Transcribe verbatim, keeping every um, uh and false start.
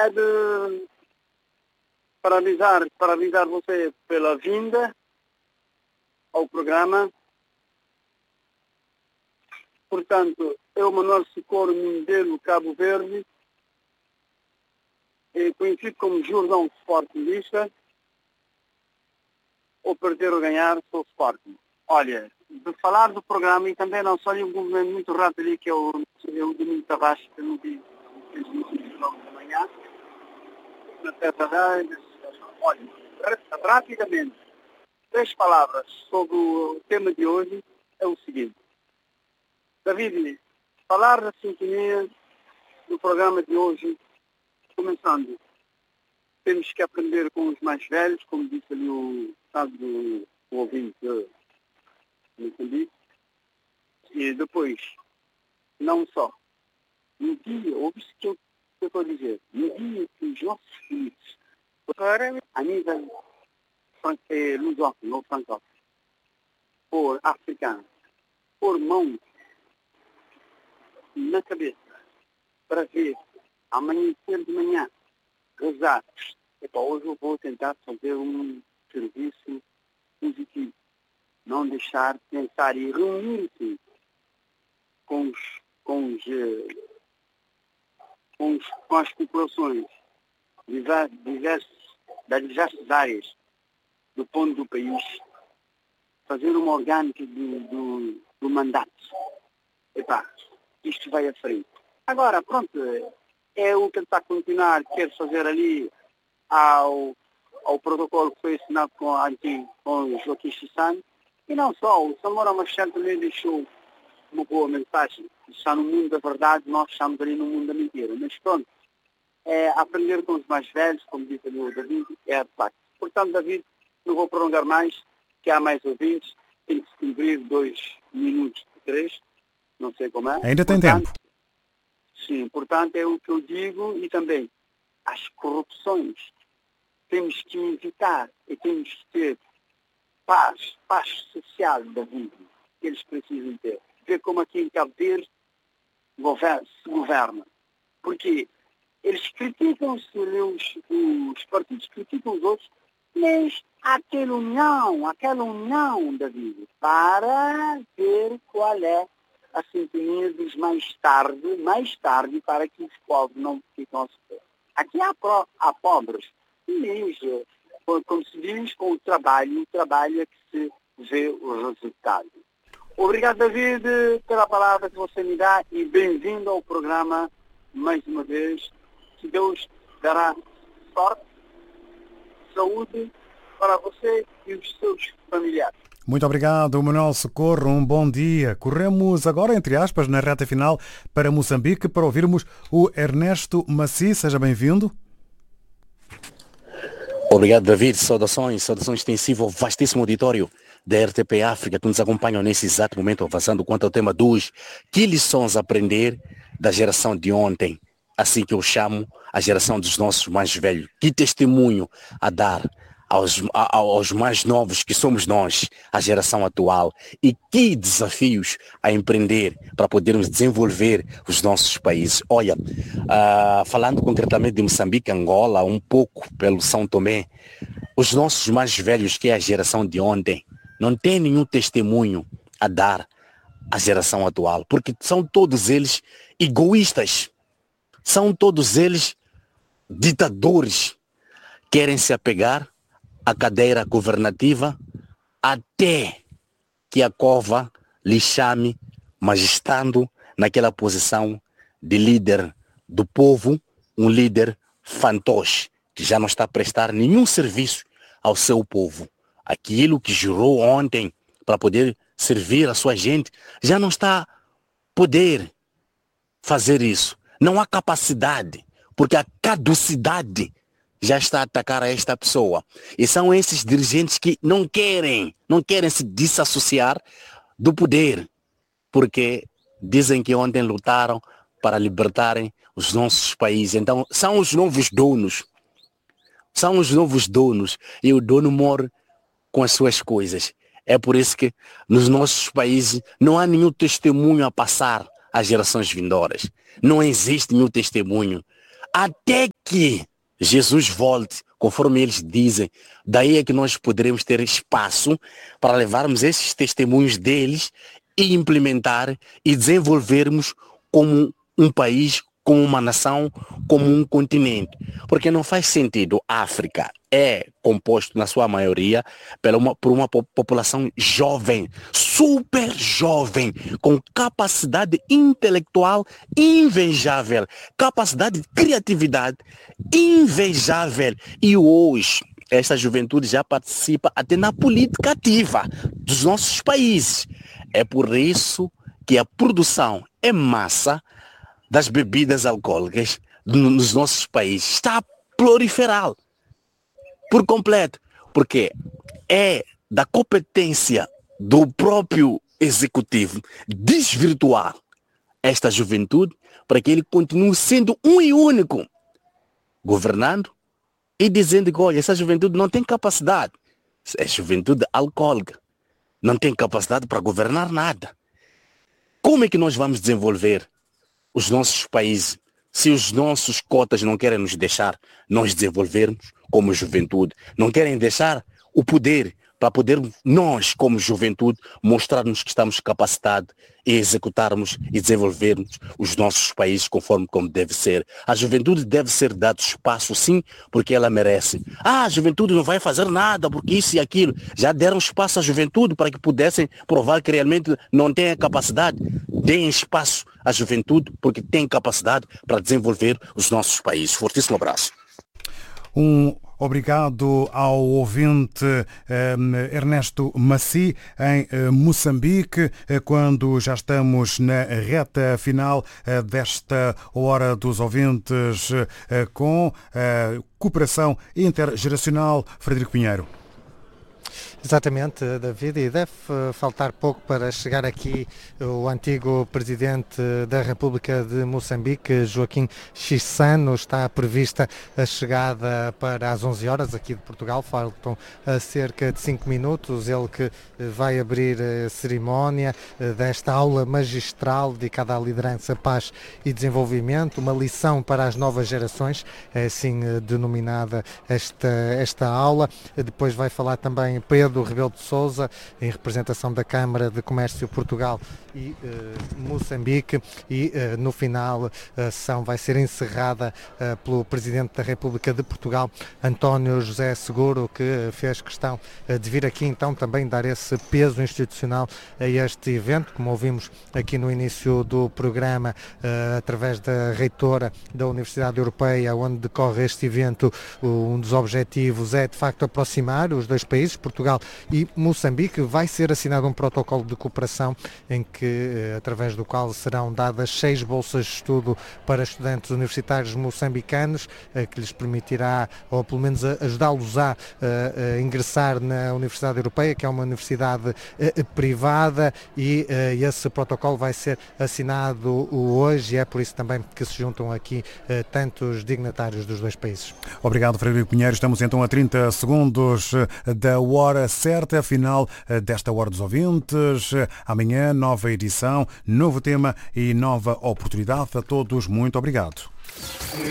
é de parabenizar, parabenizar você pela vinda ao programa. Portanto, eu, Manuel Socorro Mindelo, Cabo Verde, é conhecido como Jordão Sportingista, ou perder ou ganhar, sou Sporting. Olha, de falar do programa, e também não só ali um movimento muito rápido ali, que é o, é o Domingo Tavares, que eu não vi, fez no nove da manhã, na terra da... Olha, rapidamente, três palavras sobre o tema de hoje é o seguinte. David, falar da sintonia do programa de hoje, começando, temos que aprender com os mais velhos, como disse ali o caso do ouvinte de Moçambique, e depois, não só, no dia, ouve-se o que eu estou a dizer, no dia que os nossos filhos, agora, a nível eh, lusófono ou francófono, por africano, por mão na cabeça, para ver, amanhecer de manhã, rezar. Epa, hoje eu vou tentar fazer um serviço positivo. Não deixar de pensar e reunir-se com, os, com, os, com, os, com as populações diversas, das diversas áreas do ponto do país, fazer uma orgânica do, do, do mandato. Epa, isto vai à frente. Agora, pronto, é o tentar continuar, quer fazer ali ao, ao protocolo que foi assinado com, aqui, com o Joaquim Chissano, e não só, o Samora Machado também deixou uma boa mensagem. Está no mundo da verdade, nós estamos ali no mundo da mentira. Mas pronto, é aprender com os mais velhos, como disse ali o David, é a parte. Portanto, David, não vou prolongar mais, que há mais ouvintes, tem que se cumprir dois minutos de três, não sei como é. Ainda tem portanto, tempo. Sim, portanto é o que eu digo, e também as corrupções. Temos que evitar e temos que ter paz, paz social da vida, que eles precisam ter. Ver como aqui em Cabo Verde se governa. Porque eles criticam-se, os, os partidos criticam os outros, mas há aquela união, aquela união da vida, para ver qual é a sintonia dos mais tarde, mais tarde, para que os pobres não fiquem a sofrer. Aqui há, pro, há pobres, mas, como se diz, com o trabalho, o trabalho é que se vê o resultado. Obrigado, David, pela palavra que você me dá e bem-vindo ao programa mais uma vez. Que Deus dará sorte, saúde para você e os seus familiares. Muito obrigado, Manuel Socorro. Um bom dia. Corremos agora, entre aspas, na reta final para Moçambique para ouvirmos o Ernesto Maci. Seja bem-vindo. Obrigado, David. Saudações, saudações extensivas ao vastíssimo auditório da R T P África que nos acompanham nesse exato momento, avançando quanto ao tema dos que lições aprender da geração de ontem, assim que eu chamo a geração dos nossos mais velhos. Que testemunho a dar aos, a, aos mais novos que somos nós, a geração atual, e que desafios a empreender para podermos desenvolver os nossos países. Olha, uh, falando concretamente de Moçambique, Angola, um pouco pelo São Tomé, os nossos mais velhos, que é a geração de ontem, não tem nenhum testemunho a dar à geração atual, porque são todos eles egoístas, são todos eles ditadores, querem se apegar à cadeira governativa até que a cova lhe chame, mas estando naquela posição de líder do povo, um líder fantoche, que já não está a prestar nenhum serviço ao seu povo. Aquilo que jurou ontem para poder servir a sua gente, já não está a poder fazer isso. Não há capacidade, porque a caducidade já está a atacar a esta pessoa. E são esses dirigentes que não querem, não querem se desassociar do poder, porque dizem que ontem lutaram para libertarem os nossos países. Então, são os novos donos. São os novos donos. E o dono morre com as suas coisas. É por isso que nos nossos países não há nenhum testemunho a passar às gerações vindouras. Não existe nenhum testemunho. até que Jesus volte, conforme eles dizem. Daí é que nós poderemos ter espaço para levarmos esses testemunhos deles e implementar e desenvolvermos como um país, como uma nação, como um continente. Porque não faz sentido. A África é composto, na sua maioria, por uma, por uma população jovem, super jovem, com capacidade intelectual invejável, capacidade de criatividade invejável. E hoje, essa juventude já participa até na política ativa dos nossos países. É por isso que a produção em massa das bebidas alcoólicas nos nossos países está a proliferar por completo, porque é da competência do próprio executivo desvirtuar esta juventude para que ele continue sendo um e único, governando e dizendo que, olha, essa juventude não tem capacidade, é juventude alcoólica, não tem capacidade para governar nada. Como é que nós vamos desenvolver os nossos países se os nossos cotas não querem nos deixar nós desenvolvermos como juventude? Não querem deixar o poder para poder nós, como juventude, mostrarmos que estamos capacitados e executarmos e desenvolvermos os nossos países conforme como deve ser. A juventude deve ser dado espaço, sim, porque ela merece. Ah, a juventude não vai fazer nada, porque isso e aquilo. Já deram espaço à juventude para que pudessem provar que realmente não têm a capacidade. Deem espaço à juventude, porque tem capacidade para desenvolver os nossos países. Fortíssimo abraço. Um obrigado ao ouvinte eh, Ernesto Massi, em eh, Moçambique, eh, quando já estamos na reta final eh, desta Hora dos Ouvintes eh, com eh, cooperação intergeracional. Frederico Pinheiro. Exatamente, David, e deve faltar pouco para chegar aqui o antigo presidente da República de Moçambique, Joaquim Chissano. Está prevista a chegada para as onze horas aqui de Portugal, faltam cerca de cinco minutos, ele que vai abrir a cerimónia desta aula magistral dedicada à liderança, paz e desenvolvimento, uma lição para as novas gerações, é assim denominada esta, esta aula. Depois vai falar também Pedro Rebelo de Sousa, em representação da Câmara de Comércio Portugal e eh, Moçambique, e eh, no final a sessão vai ser encerrada eh, pelo Presidente da República de Portugal, António José Seguro, que fez questão eh, de vir aqui então também dar esse peso institucional a este evento, como ouvimos aqui no início do programa, eh, através da reitora da Universidade Europeia, onde decorre este evento. Um dos objetivos é de facto aproximar os dois países, Portugal e Moçambique. Vai ser assinado um protocolo de cooperação em que, através do qual serão dadas seis bolsas de estudo para estudantes universitários moçambicanos, que lhes permitirá, ou pelo menos ajudá-los a, a, a ingressar na Universidade Europeia, que é uma universidade a, privada, e a, esse protocolo vai ser assinado hoje, e é por isso também que se juntam aqui a, tantos dignatários dos dois países. Obrigado, Frederico Pinheiro. Estamos então a trinta segundos da hora certa, final desta Hora dos Ouvintes. Amanhã, nova edição, novo tema e nova oportunidade. A todos, muito obrigado.